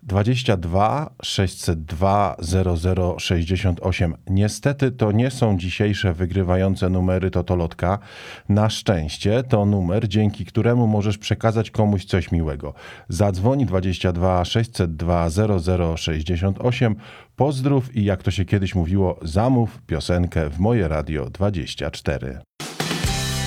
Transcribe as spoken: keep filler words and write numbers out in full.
dwadzieścia dwa sześćset dwa zero zero sześćdziesiąt osiem. Niestety to nie są dzisiejsze wygrywające numery Totolotka. Na szczęście to numer, dzięki któremu możesz przekazać komuś coś miłego. Zadzwoń dwadzieścia dwa sześćset dwa zero zero sześćdziesiąt osiem. Pozdrów i jak to się kiedyś mówiło, zamów piosenkę w Moje Radio dwadzieścia cztery.